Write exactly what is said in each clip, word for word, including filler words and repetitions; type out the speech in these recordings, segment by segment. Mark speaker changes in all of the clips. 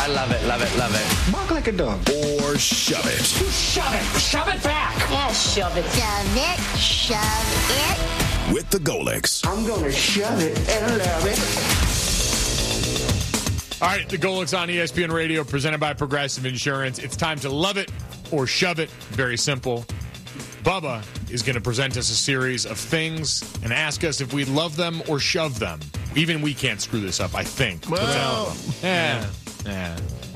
Speaker 1: love it, love it, love it.
Speaker 2: Bark like a dog.
Speaker 3: Or shove it.
Speaker 4: Shove it. Shove it back.
Speaker 5: Yeah, shove it. Shove it. Shove it.
Speaker 3: With the Golics.
Speaker 2: I'm going to shove it and love it.
Speaker 6: All right, the Golics on E S P N Radio, presented by Progressive Insurance. It's time to love it or shove it. Very simple. Bubba is going to present us a series of things and ask us if we love them or shove them. Even we can't screw this up, I think.
Speaker 7: Well,
Speaker 6: yeah. yeah.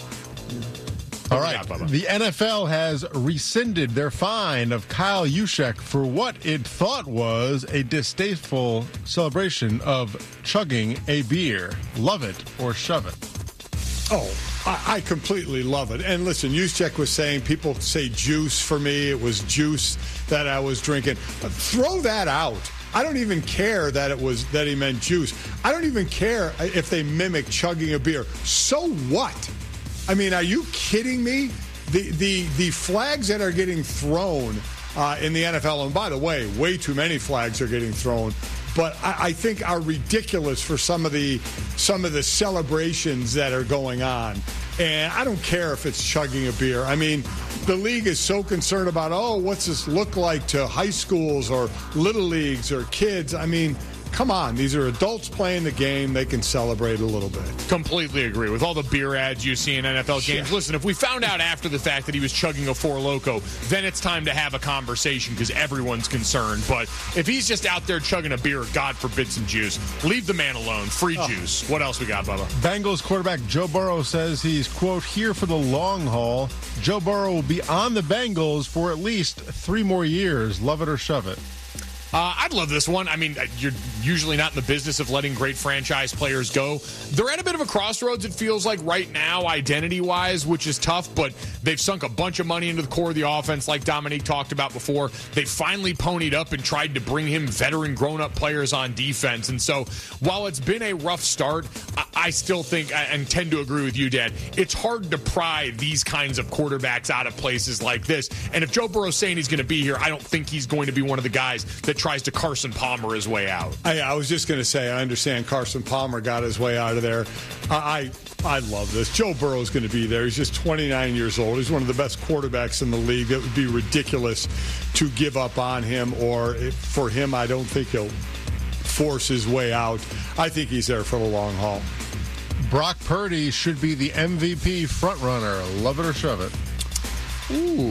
Speaker 7: All right. The N F L has rescinded their fine of Kyle Juszczyk for what it thought was a distasteful celebration of chugging a beer. Love it or shove it.
Speaker 8: Oh, I, I completely love it. And listen, Juszczyk was saying, people say juice for me. It was juice that I was drinking. But throw that out. I don't even care that it was that he meant juice. I don't even care if they mimic chugging a beer. So what? I mean, are you kidding me? The the the flags that are getting thrown uh, in the N F L, and by the way, way too many flags are getting thrown, but I, I think are ridiculous for some of the some of the celebrations that are going on. And I don't care if it's chugging a beer. I mean, the league is so concerned about, oh, what's this look like to high schools or little leagues or kids? I mean, come on. These are adults playing the game. They can celebrate a little bit.
Speaker 6: Completely agree. With all the beer ads you see in N F L games, yeah. Listen, if we found out after the fact that he was chugging a Four Loko, then it's time to have a conversation because everyone's concerned. But if he's just out there chugging a beer, God forbid some juice, leave the man alone. Free oh. juice. What else we got, Bubba?
Speaker 7: Bengals quarterback Joe Burrow says he's, quote, here for the long haul. Joe Burrow will be on the Bengals for at least three more years. Love it or shove it.
Speaker 6: Uh, I'd love this one. I mean, you're usually not in the business of letting great franchise players go. They're at a bit of a crossroads, it feels like, right now, identity-wise, which is tough, but they've sunk a bunch of money into the core of the offense, like Dominique talked about before. They finally ponied up and tried to bring him veteran, grown-up players on defense. And so, while it's been a rough start, I, I still think, and tend to agree with you, Dad, it's hard to pry these kinds of quarterbacks out of places like this. And if Joe Burrow's saying he's going to be here, I don't think he's going to be one of the guys that tries to Carson Palmer his way out.
Speaker 8: I, I was just going to say, I understand Carson Palmer got his way out of there. I I, I love this. Joe Burrow's going to be there. He's just twenty-nine years old. He's one of the best quarterbacks in the league. It would be ridiculous to give up on him, or if, for him, I don't think he'll force his way out. I think he's there for the long haul.
Speaker 7: Brock Purdy should be the M V P frontrunner. Love it or shove it.
Speaker 6: Ooh.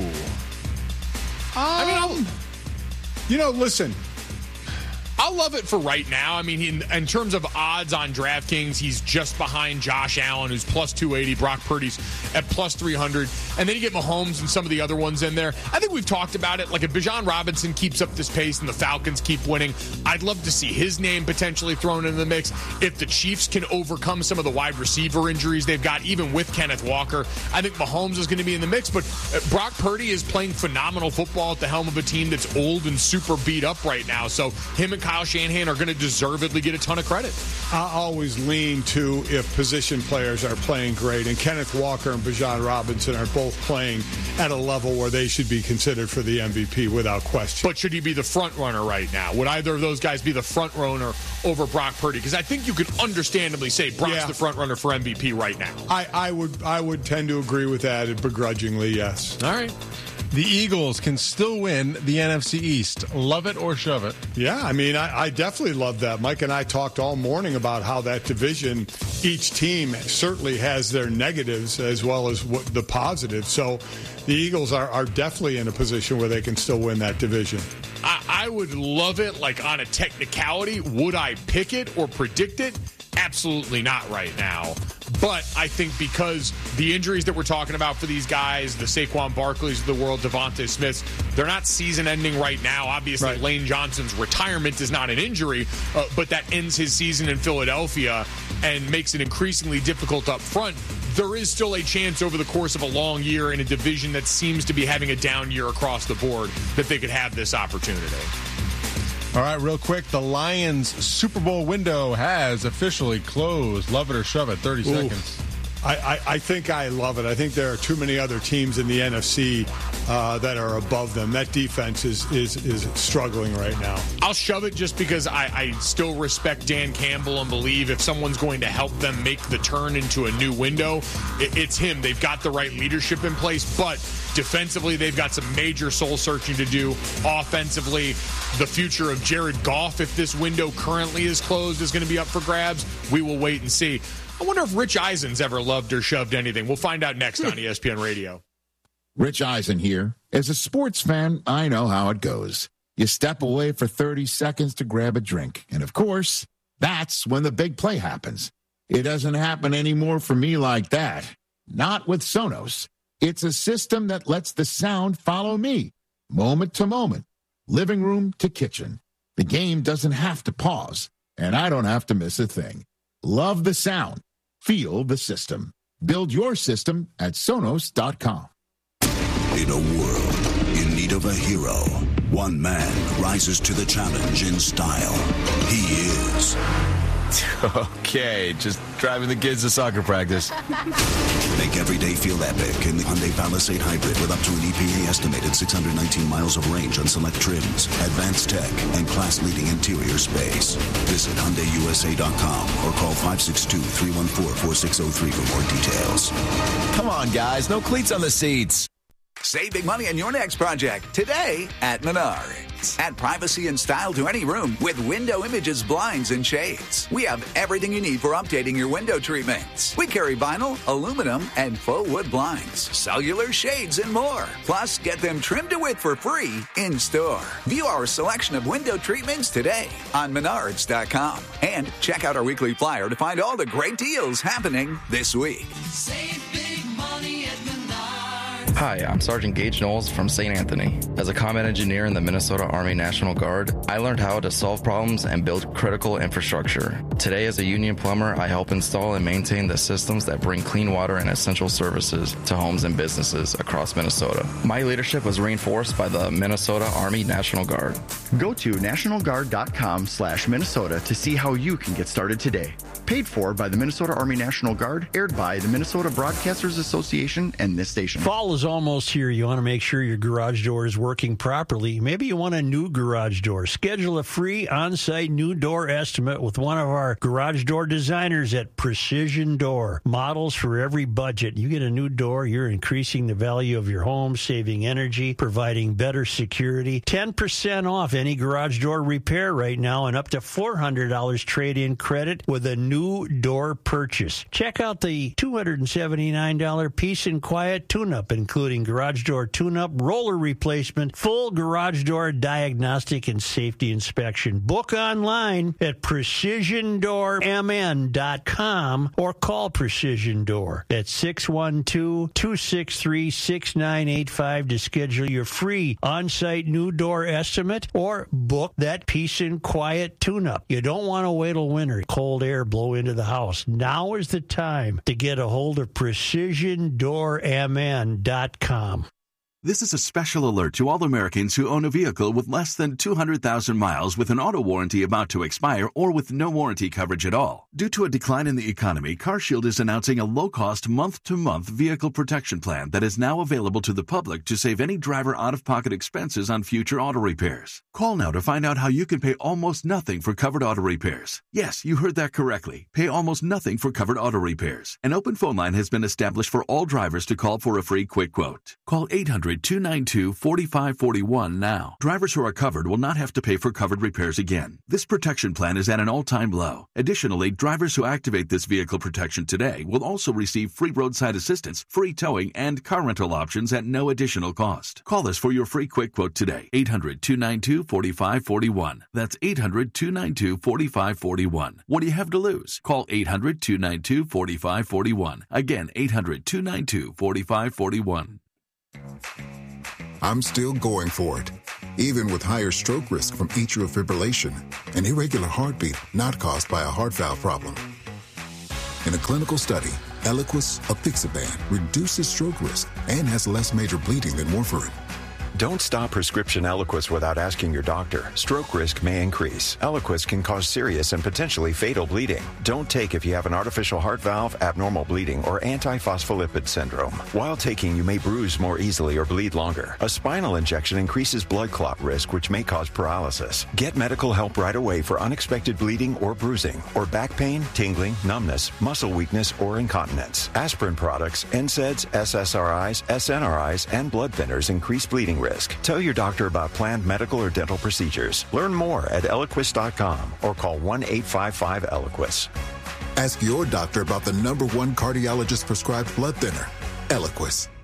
Speaker 8: Um, I mean, I'll, you know, listen.
Speaker 6: I'll love it for right now. I mean, he, in terms of odds on DraftKings, he's just behind Josh Allen, who's plus two eighty. Brock Purdy's at plus three hundred. And then you get Mahomes and some of the other ones in there. I think we've talked about it. Like, if Bijan Robinson keeps up this pace and the Falcons keep winning, I'd love to see his name potentially thrown into the mix. If the Chiefs can overcome some of the wide receiver injuries they've got, even with Kenneth Walker, I think Mahomes is going to be in the mix. But Brock Purdy is playing phenomenal football at the helm of a team that's old and super beat up right now. So him and Kyle Shanahan are going to deservedly get a ton of credit.
Speaker 8: I always lean to if position players are playing great, and Kenneth Walker and Bijan Robinson are both playing at a level where they should be considered for the M V P without question.
Speaker 6: But should he be the front runner right now? Would either of those guys be the front runner over Brock Purdy? Because I think you could understandably say Brock's yeah. the front runner for M V P right now.
Speaker 8: I, I would I would tend to agree with that begrudgingly, yes.
Speaker 6: All right.
Speaker 7: The Eagles can still win the N F C East. Love it or shove it?
Speaker 8: Yeah, I mean, I, I definitely love that. Mike and I talked all morning about how that division, each team certainly has their negatives as well as what the positives. So the Eagles are, are definitely in a position where they can still win that division.
Speaker 6: I, I would love it, like, on a technicality. Would I pick it or predict it? Absolutely not right now. But I think because the injuries that we're talking about for these guys, the Saquon Barkleys of the world, Devontae Smiths, they're not season-ending right now. Obviously, right. Lane Johnson's retirement is not an injury, uh, but that ends his season in Philadelphia and makes it increasingly difficult up front. There is still a chance over the course of a long year in a division that seems to be having a down year across the board that they could have this opportunity.
Speaker 7: All right, real quick, the Lions' Super Bowl window has officially closed. Love it or shove it, thirty
Speaker 8: Ooh.
Speaker 7: seconds.
Speaker 8: I, I, I think I love it. I think there are too many other teams in the N F C uh, that are above them. That defense is, is is struggling right now.
Speaker 6: I'll shove it just because I, I still respect Dan Campbell and believe if someone's going to help them make the turn into a new window, it, it's him. They've got the right leadership in place, but defensively, they've got some major soul-searching to do. Offensively, the future of Jared Goff, if this window currently is closed, is going to be up for grabs. We will wait and see. I wonder if Rich Eisen's ever loved or shoved anything. We'll find out next on E S P N Radio.
Speaker 1: Rich Eisen here. As a sports fan, I know how it goes. You step away for thirty seconds to grab a drink. And, of course, that's when the big play happens. It doesn't happen anymore for me like that. Not with Sonos. It's a system that lets the sound follow me, moment to moment, living room to kitchen. The game doesn't have to pause, and I don't have to miss a thing. Love the sound. Feel the system. Build your system at Sonos dot com.
Speaker 3: In a world in need of a hero, one man rises to the challenge in style. He is...
Speaker 9: Okay, just driving the kids to soccer practice.
Speaker 3: Make every day feel epic in the Hyundai Palisade Hybrid with up to an E P A estimated six hundred nineteen miles of range on select trims, advanced tech, and class-leading interior space. Visit Hyundai U S A dot com or call five six two, three one four, four six zero three for more details.
Speaker 9: Come on, guys, no cleats on the seats.
Speaker 10: Save big money on your next project today at Menards. Add privacy and style to any room with Window Images blinds and shades. We have everything you need for updating your window treatments. We carry vinyl, aluminum, and faux wood blinds, cellular shades, and more. Plus, get them trimmed to width for free in store. View our selection of window treatments today on Menards dot com. And check out our weekly flyer to find all the great deals happening this week.
Speaker 11: Save big money at Menards.
Speaker 12: Hi, I'm Sergeant Gage Knowles from Saint Anthony. As a combat engineer in the Minnesota Army National Guard, I learned how to solve problems and build critical infrastructure. Today, as a union plumber, I help install and maintain the systems that bring clean water and essential services to homes and businesses across Minnesota. My leadership was reinforced by the Minnesota Army National Guard.
Speaker 13: Go to national guard dot com slash Minnesota to see how you can get started today. Paid for by the Minnesota Army National Guard, aired by the Minnesota Broadcasters Association and this station.
Speaker 14: Fall is almost here. You want to make sure your garage door is working properly. Maybe you want a new garage door. Schedule a free on-site new door estimate with one of our garage door designers at Precision Door. Models for every budget. You get a new door, you're increasing the value of your home, saving energy, providing better security. ten percent off any garage door repair right now and up to four hundred dollars trade-in credit with a new door purchase. Check out the two hundred seventy-nine dollars Peace and Quiet tune-up, including garage door tune-up, roller replacement, full garage door diagnostic and safety inspection. Book online at precision door m n dot com or call Precision Door at six one two, two six three, six nine eight five to schedule your free on-site new door estimate or book that Peace and Quiet tune-up. You don't want to wait till winter. Cold air blow into the house. Now is the time to get a hold of precision door m n dot com.
Speaker 15: This is a special alert to all Americans who own a vehicle with less than two hundred thousand miles with an auto warranty about to expire or with no warranty coverage at all. Due to a decline in the economy, CarShield is announcing a low-cost month-to-month vehicle protection plan that is now available to the public to save any driver out-of-pocket expenses on future auto repairs. Call now to find out how you can pay almost nothing for covered auto repairs. Yes, you heard that correctly. Pay almost nothing for covered auto repairs. An open phone line has been established for all drivers to call for a free quick quote. Call eight hundred, two nine two, four five four one now. Drivers who are covered will not have to pay for covered repairs again. This protection plan is at an all-time low. Additionally, drivers who activate this vehicle protection today will also receive free roadside assistance, free towing, and car rental options at no additional cost. Call us for your free quick quote today. eight hundred, two nine two, four five four one. That's eight hundred, two nine two, four five four one. What do you have to lose? Call eight hundred, two nine two, four five four one. Again, eight hundred, two nine two, four five four one.
Speaker 16: I'm still going for it, even with higher stroke risk from atrial fibrillation, an irregular heartbeat not caused by a heart valve problem. In a clinical study, Eliquis apixaban reduces stroke risk and has less major bleeding than warfarin.
Speaker 17: Don't stop prescription Eliquis without asking your doctor. Stroke risk may increase. Eliquis can cause serious and potentially fatal bleeding. Don't take if you have an artificial heart valve, abnormal bleeding, or antiphospholipid syndrome. While taking, you may bruise more easily or bleed longer. A spinal injection increases blood clot risk, which may cause paralysis. Get medical help right away for unexpected bleeding or bruising, or back pain, tingling, numbness, muscle weakness, or incontinence. Aspirin products, N SAIDs, S S R Is, S N R Is, and blood thinners increase bleeding risk. Tell your doctor about planned medical or dental procedures. Learn more at Eliquis dot com or call one eight five five Eliquis.
Speaker 16: Ask your doctor about the number one cardiologist prescribed blood thinner, Eliquis.